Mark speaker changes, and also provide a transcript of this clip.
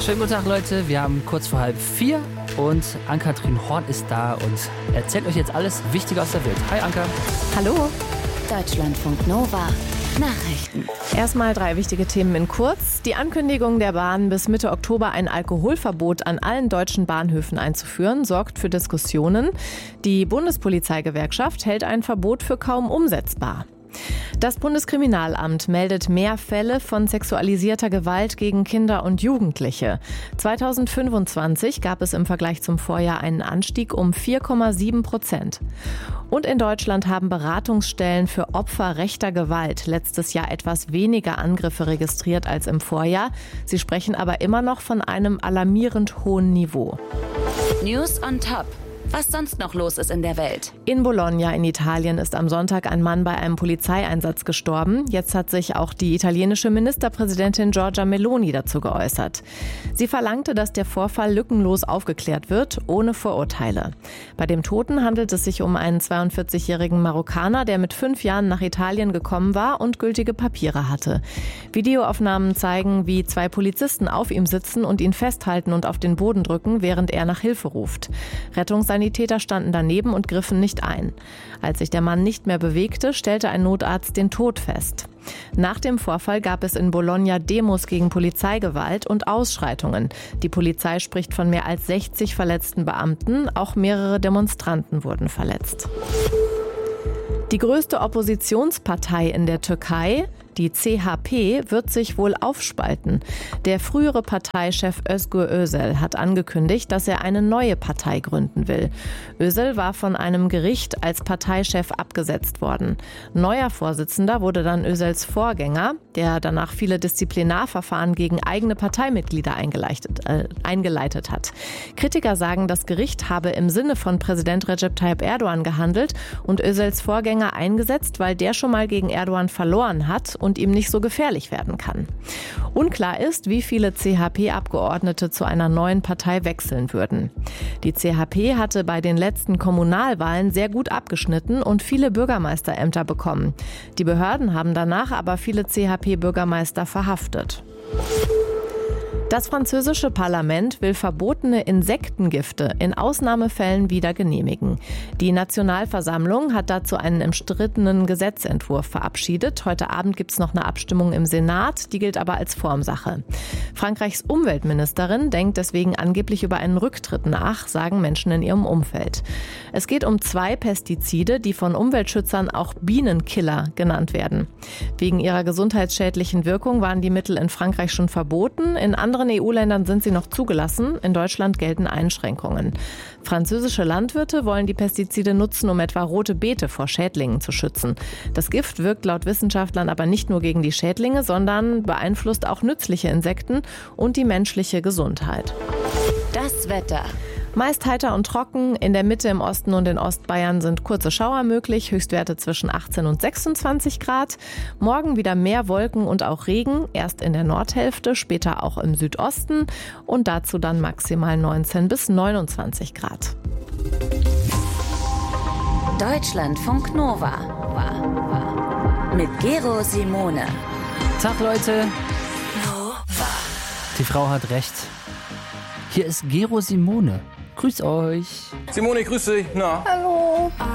Speaker 1: Schönen guten Tag, Leute. Wir haben kurz vor 3:30 und Ann-Kathrin Horn ist da und erzählt euch jetzt alles Wichtige aus der Welt. Hi, Anka.
Speaker 2: Hallo.
Speaker 3: Deutschlandfunk Nova. Nachrichten.
Speaker 2: Erstmal 3 wichtige Themen in kurz. Die Ankündigung der Bahn, bis Mitte Oktober ein Alkoholverbot an allen deutschen Bahnhöfen einzuführen, sorgt für Diskussionen. Die Bundespolizeigewerkschaft hält ein Verbot für kaum umsetzbar. Das Bundeskriminalamt meldet mehr Fälle von sexualisierter Gewalt gegen Kinder und Jugendliche. 2025 gab es im Vergleich zum Vorjahr einen Anstieg um 4,7%. Und in Deutschland haben Beratungsstellen für Opfer rechter Gewalt letztes Jahr etwas weniger Angriffe registriert als im Vorjahr. Sie sprechen aber immer noch von einem alarmierend hohen Niveau.
Speaker 3: News on Top. Was sonst noch los ist in der Welt.
Speaker 2: In Bologna in Italien ist am Sonntag ein Mann bei einem Polizeieinsatz gestorben. Jetzt hat sich auch die italienische Ministerpräsidentin Giorgia Meloni dazu geäußert. Sie verlangte, dass der Vorfall lückenlos aufgeklärt wird, ohne Vorurteile. Bei dem Toten handelt es sich um einen 42-jährigen Marokkaner, der mit 5 Jahren nach Italien gekommen war und gültige Papiere hatte. Videoaufnahmen zeigen, wie 2 Polizisten auf ihm sitzen und ihn festhalten und auf den Boden drücken, während er nach Hilfe ruft. Rettungssanitäter standen daneben und griffen nicht ein. Als sich der Mann nicht mehr bewegte, stellte ein Notarzt den Tod fest. Nach dem Vorfall gab es in Bologna Demos gegen Polizeigewalt und Ausschreitungen. Die Polizei spricht von mehr als 60 verletzten Beamten. Auch mehrere Demonstranten wurden verletzt. Die größte Oppositionspartei in der Türkei, die CHP, wird sich wohl aufspalten. Der frühere Parteichef Özgür Özel hat angekündigt, dass er eine neue Partei gründen will. Özel war von einem Gericht als Parteichef abgesetzt worden. Neuer Vorsitzender wurde dann Özels Vorgänger, der danach viele Disziplinarverfahren gegen eigene Parteimitglieder eingeleitet hat. Kritiker sagen, das Gericht habe im Sinne von Präsident Recep Tayyip Erdogan gehandelt und Özels Vorgänger eingesetzt, weil der schon mal gegen Erdogan verloren hat und ihm nicht so gefährlich werden kann. Unklar ist, wie viele CHP-Abgeordnete zu einer neuen Partei wechseln würden. Die CHP hatte bei den letzten Kommunalwahlen sehr gut abgeschnitten und viele Bürgermeisterämter bekommen. Die Behörden haben danach aber viele CHP-Bürgermeister verhaftet. Das französische Parlament will verbotene Insektengifte in Ausnahmefällen wieder genehmigen. Die Nationalversammlung hat dazu einen umstrittenen Gesetzentwurf verabschiedet. Heute Abend gibt es noch eine Abstimmung im Senat, die gilt aber als Formsache. Frankreichs Umweltministerin denkt deswegen angeblich über einen Rücktritt nach, sagen Menschen in ihrem Umfeld. Es geht um 2 Pestizide, die von Umweltschützern auch Bienenkiller genannt werden. Wegen ihrer gesundheitsschädlichen Wirkung waren die Mittel in Frankreich schon verboten. In anderen EU-Ländern sind sie noch zugelassen. In Deutschland gelten Einschränkungen. Französische Landwirte wollen die Pestizide nutzen, um etwa rote Beete vor Schädlingen zu schützen. Das Gift wirkt laut Wissenschaftlern aber nicht nur gegen die Schädlinge, sondern beeinflusst auch nützliche Insekten und die menschliche Gesundheit.
Speaker 3: Das Wetter.
Speaker 2: Meist heiter und trocken. In der Mitte, im Osten und in Ostbayern sind kurze Schauer möglich. Höchstwerte zwischen 18 und 26 Grad. Morgen wieder mehr Wolken und auch Regen. Erst in der Nordhälfte, später auch im Südosten. Und dazu dann maximal 19 bis 29 Grad.
Speaker 3: Deutschlandfunk Nova. Mit Gero Simone.
Speaker 1: Tag, Leute.
Speaker 3: Nova.
Speaker 1: Die Frau hat recht. Hier ist Gero Simone. Grüß euch.
Speaker 4: Simone, grüß dich. Na?